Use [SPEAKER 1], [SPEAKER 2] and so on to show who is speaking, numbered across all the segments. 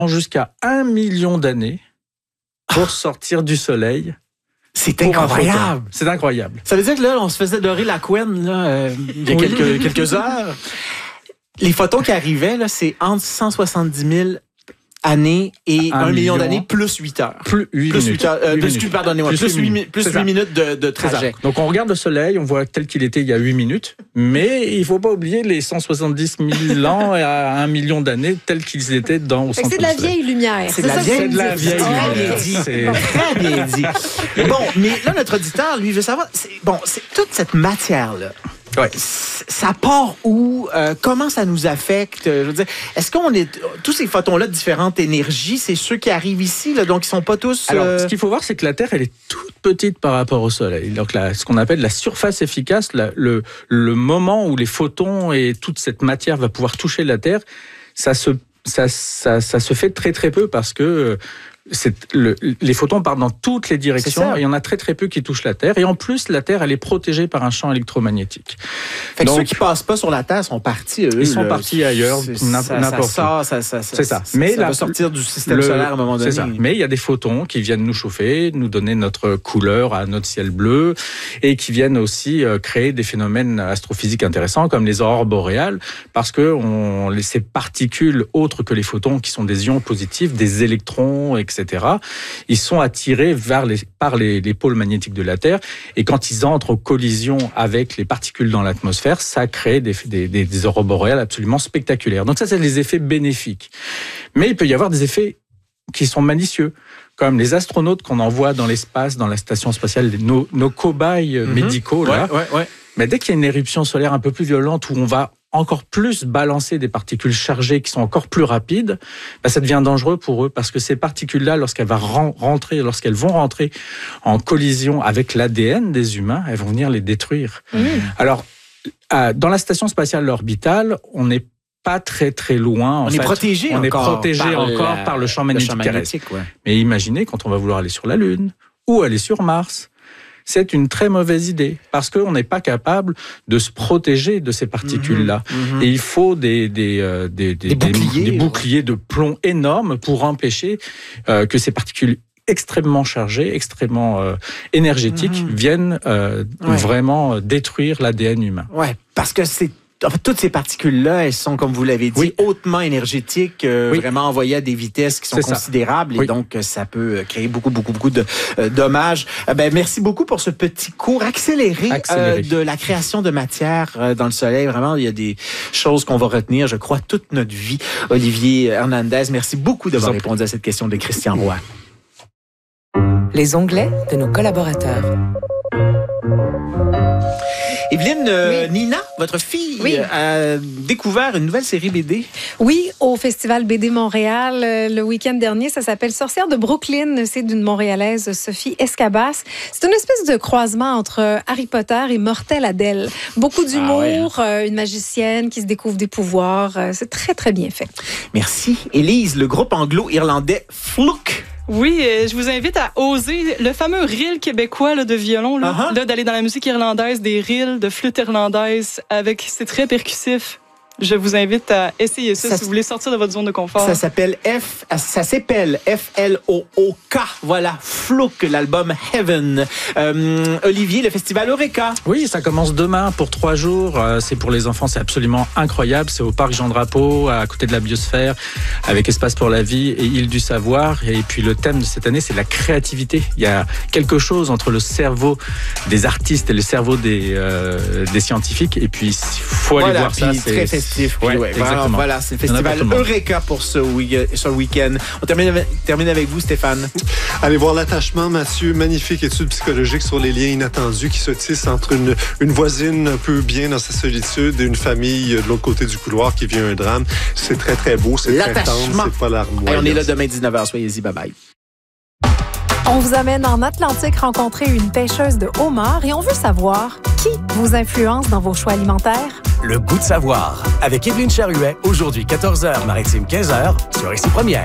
[SPEAKER 1] jusqu'à 1 million d'années pour sortir du Soleil.
[SPEAKER 2] C'est incroyable.
[SPEAKER 1] C'est incroyable.
[SPEAKER 2] Ça veut dire que là, on se faisait dorer la couenne là, il y a quelques heures. Les photons qui arrivaient, là, c'est entre 170 000 années et 1 million d'années plus 8 heures.
[SPEAKER 1] Plus 8 minutes.
[SPEAKER 2] Pardonnez-moi, plus 8 minutes de trajet.
[SPEAKER 1] Donc on regarde le Soleil, on voit tel qu'il était il y a 8 minutes, mais il ne faut pas oublier les 170 000 ans à 1 million d'années tels qu'ils étaient au centre du Soleil.
[SPEAKER 3] C'est de la vieille lumière.
[SPEAKER 2] C'est de la vieille lumière. Très bien dit. Bon, mais là, notre auditeur, lui, veut savoir, c'est toute cette matière-là.
[SPEAKER 1] Ouais.
[SPEAKER 2] Ça part où? Comment ça nous affecte? Je veux dire, est-ce qu'on est... Tous ces photons-là de différentes énergies, c'est ceux qui arrivent ici, là, donc ils sont pas tous...
[SPEAKER 1] Alors, ce qu'il faut voir, c'est que la Terre, elle est toute petite par rapport au Soleil. Donc, ce qu'on appelle la surface efficace, le moment où les photons et toute cette matière va pouvoir toucher la Terre, ça se fait très très peu parce que les photons partent dans toutes les directions et il y en a très très peu qui touchent la Terre. Et en plus, la Terre, elle est protégée par un champ électromagnétique.
[SPEAKER 2] Fait que ceux qui passent pas sur la Terre sont partis, eux.
[SPEAKER 1] Ils sont partis ailleurs, n'importe où. C'est ça. Mais
[SPEAKER 2] ça va sortir du système solaire à un moment donné.
[SPEAKER 1] C'est ça. Mais il y a des photons qui viennent nous chauffer, nous donner notre couleur à notre ciel bleu et qui viennent aussi créer des phénomènes astrophysiques intéressants comme les aurores boréales parce que ces particules autres que les photons qui sont des ions positifs, des électrons, etc., ils sont attirés par les pôles magnétiques de la Terre et quand ils entrent en collision avec les particules dans l'atmosphère, ça crée des aurores boréales absolument spectaculaires. Donc ça, c'est les effets bénéfiques. Mais il peut y avoir des effets qui sont malicieux, comme les astronautes qu'on envoie dans l'espace, dans la station spatiale, nos cobayes médicaux. Là.
[SPEAKER 2] Ouais.
[SPEAKER 1] Mais dès qu'il y a une éruption solaire un peu plus violente où on va encore plus balancer des particules chargées qui sont encore plus rapides, ça devient dangereux pour eux parce que ces particules-là, lorsqu'elles vont rentrer en collision avec l'ADN des humains, elles vont venir les détruire. Alors, dans la station spatiale orbitale, on n'est pas très très loin.
[SPEAKER 2] On est protégé encore
[SPEAKER 1] par le champ magnétique terrestre. Ouais. Mais imaginez quand on va vouloir aller sur la Lune ou aller sur Mars. C'est une très mauvaise idée parce qu'on n'est pas capable de se protéger de ces particules-là. Et il faut des boucliers de plomb énormes pour empêcher que ces particules extrêmement chargées, extrêmement énergétiques viennent vraiment détruire l'ADN humain.
[SPEAKER 2] Ouais, parce que toutes ces particules-là, elles sont, comme vous l'avez dit, hautement énergétiques, vraiment envoyées à des vitesses qui sont considérables. Et donc, ça peut créer beaucoup de dommages. Merci beaucoup pour ce petit cours accéléré de la création de matière dans le Soleil. Vraiment, il y a des choses qu'on va retenir, je crois, toute notre vie. Olivier Hernandez, merci beaucoup d'avoir répondu à cette question de Christian Roy.
[SPEAKER 4] Les onglets de nos collaborateurs.
[SPEAKER 2] Evelyne, Nina, votre fille, a découvert une nouvelle série BD.
[SPEAKER 3] Oui, au Festival BD Montréal le week-end dernier. Ça s'appelle Sorcière de Brooklyn. C'est d'une Montréalaise, Sophie Escabas. C'est une espèce de croisement entre Harry Potter et Mortel Adèle. Beaucoup d'humour, une magicienne qui se découvre des pouvoirs. C'est très, très bien fait.
[SPEAKER 2] Merci. Élise, le groupe anglo-irlandais Fluke.
[SPEAKER 5] Oui, je vous invite à oser le fameux reel québécois là, de violon, là, d'aller dans la musique irlandaise, des reels de flûte irlandaise c'est très percussif. Je vous invite à essayer ça si vous voulez sortir de votre zone de confort.
[SPEAKER 2] Ça s'appelle F-L-O-O-K. Voilà, Fluke, l'album Heaven. Olivier, le festival Eureka.
[SPEAKER 1] Oui, ça commence demain pour 3 jours. C'est pour les enfants, c'est absolument incroyable. C'est au parc Jean Drapeau, à côté de la biosphère, avec Espace pour la vie et Île du Savoir. Et puis le thème de cette année, c'est la créativité. Il y a quelque chose entre le cerveau des artistes et le cerveau des scientifiques. Et puis, il faut aller voir ça.
[SPEAKER 2] C'est très festif. Voilà, c'est le festival Eureka pour ce week-end. On termine avec vous, Stéphane.
[SPEAKER 6] Allez voir L'attachement, Mathieu. Magnifique étude psychologique sur les liens inattendus qui se tissent entre une voisine un peu bien dans sa solitude et une famille de l'autre côté du couloir qui vit un drame. C'est très, très beau. C'est très tendre. C'est pas l'armoire.
[SPEAKER 2] On est là demain 19h. Soyez-y. Bye-bye.
[SPEAKER 3] On vous amène en Atlantique rencontrer une pêcheuse de homards et on veut savoir qui vous influence dans vos choix alimentaires.
[SPEAKER 7] Le goût de savoir avec Evelyne Charuet, aujourd'hui 14h, Maritime 15h, sur Ici Première.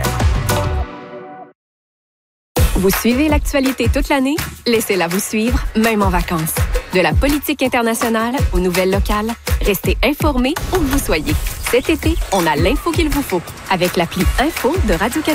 [SPEAKER 8] Vous suivez l'actualité toute l'année? Laissez-la vous suivre, même en vacances. De la politique internationale aux nouvelles locales, restez informés où que vous soyez. Cet été, on a l'info qu'il vous faut avec l'appli Info de Radio-Canada.